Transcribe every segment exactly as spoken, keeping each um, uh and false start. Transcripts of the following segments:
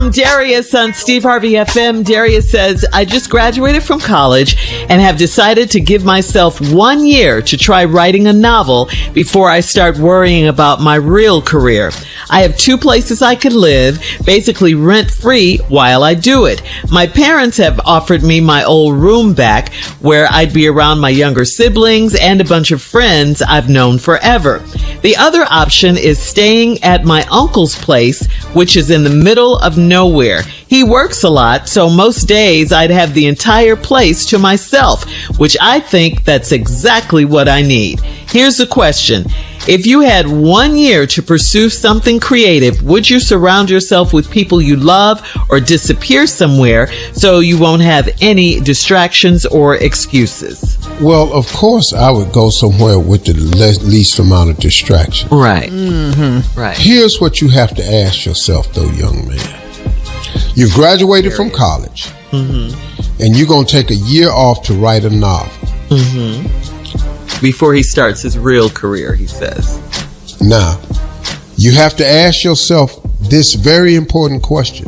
Darius on Steve Harvey F M. Darius says, I just graduated from college and have decided to give myself one year to try writing a novel before I start worrying about my real career. I have two places I could live, basically rent free while I do it. My parents have offered me my old room back where I'd be around my younger siblings and a bunch of friends I've known forever. The other option is staying at my uncle's place, which is in the middle of nowhere. He works a lot, so most days I'd have the entire place to myself, which I think that's exactly what I need. Here's the question. If you had one year to pursue something creative, would you surround yourself with people you love or disappear somewhere so you won't have any distractions or excuses? Well, of course, I would go somewhere with the le- least amount of distraction. Right. Mm-hmm. Right. Here's what you have to ask yourself, though, young man. You've graduated from college, mm-hmm. and you're going to take a year off to write a novel. Mm-hmm. Before he starts his real career, he says. Now, you have to ask yourself this very important question.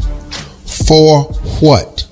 For what?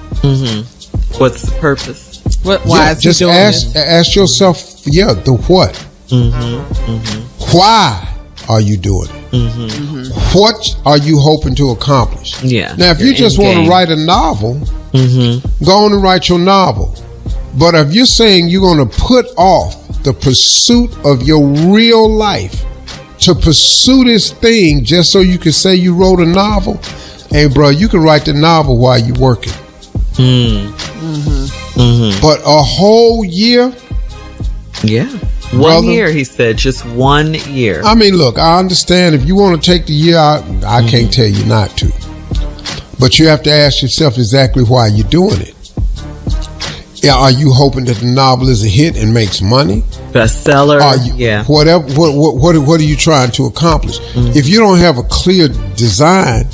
Mm-hmm. What's the purpose? What, why yeah, is just he doing ask, this? ask yourself, yeah, the what? Mm-hmm. Mm-hmm. Why are you doing it? Mm-hmm. Mm-hmm. What are you hoping to accomplish? Yeah. Now, if you just want to write a novel, mm-hmm. go on and write your novel. But if you're saying you're going to put off the pursuit of your real life to pursue this thing just so you can say you wrote a novel, hey, bro, you can write the novel while you're working. Mm. Mm-hmm. Mm-hmm. But a whole year? Yeah. One brother, year, he said. Just one year. I mean, look, I understand if you want to take the year out, I mm-hmm. can't tell you not to. But you have to ask yourself exactly why you're doing it. Yeah, are you hoping that the novel is a hit and makes money? Bestseller. Are you, yeah. Whatever. What, what what what are you trying to accomplish? Mm-hmm. If you don't have a clear design,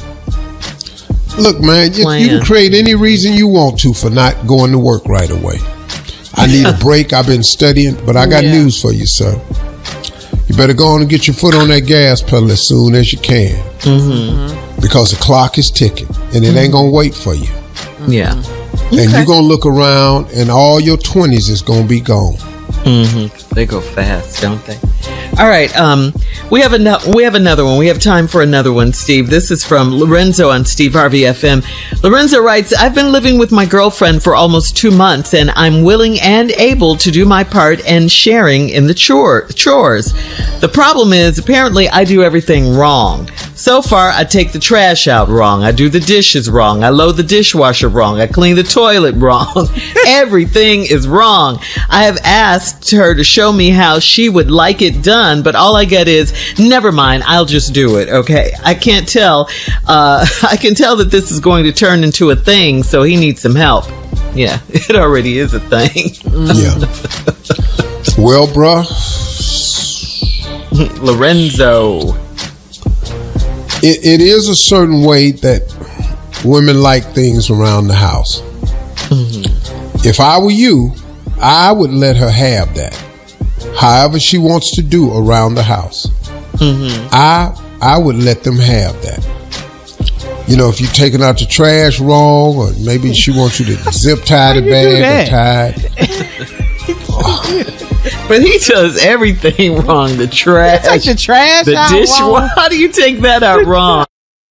look, man, you, you can create any reason you want to for not going to work right away. I need a break. I've been studying, but I got yeah. news for you, sir. You better go on and get your foot on that gas pedal as soon as you can, mm-hmm. because the clock is ticking and it mm-hmm. ain't gonna wait for you. Yeah. And okay. you're going to look around and all your twenties is going to be gone. Mm-hmm. They go fast, don't they? All right. Um, we have another. We have another one. We have time for another one, Steve. This is from Lorenzo on Steve Harvey F M. Lorenzo writes, I've been living with my girlfriend for almost two months, and I'm willing and able to do my part and sharing in the chore, chores. The problem is, apparently, I do everything wrong. So far, I take the trash out wrong. I do the dishes wrong. I load the dishwasher wrong. I clean the toilet wrong. Everything is wrong. I have asked her to show me how she would like it done, but all I get is, never mind, I'll just do it, okay? I can't tell. Uh, I can tell that this is going to turn into a thing, so he needs some help. Yeah, it already is a thing. Yeah. Well, bruh. Lorenzo. It, it is a certain way that women like things around the house. Mm-hmm. If I were you, I would let her have that. However she wants to do around the house. Mm-hmm. I I would let them have that. You know, if you're taking out the trash wrong, or maybe she wants you to zip tie the bag or tie. But he does everything wrong. The trash. You take the trash the out dishwasher. wrong. How do you take that out wrong?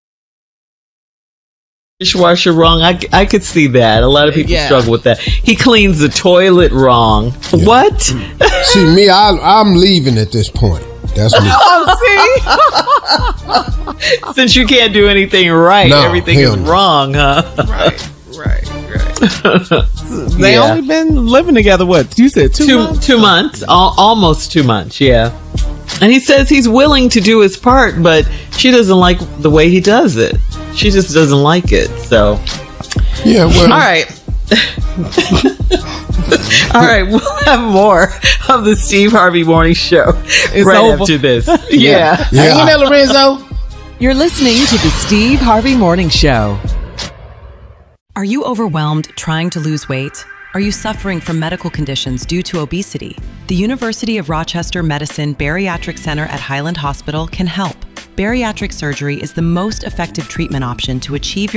Dishwasher wrong. I, I could see that. A lot of people yeah. struggle with that. He cleans the toilet wrong. Yeah. What? See, me, I, I'm leaving at this point. That's me. Oh, see? Since you can't do anything right, no, everything is no. wrong, huh? Right, right, right. They yeah. only been living together, what? You said two, two months? Two months. Al- almost two months, yeah. And he says he's willing to do his part, but she doesn't like the way he does it. She just doesn't like it, so. Yeah, well. All right. All right, we'll have more of the Steve Harvey Morning Show it's right over. after this. Yeah. Yeah. Hey, hey, Lorenzo. You're listening to the Steve Harvey Morning Show. Are you overwhelmed trying to lose weight? Are you suffering from medical conditions due to obesity? The University of Rochester Medicine Bariatric Center at Highland Hospital can help. bariatric surgery is the most effective treatment option to achieve your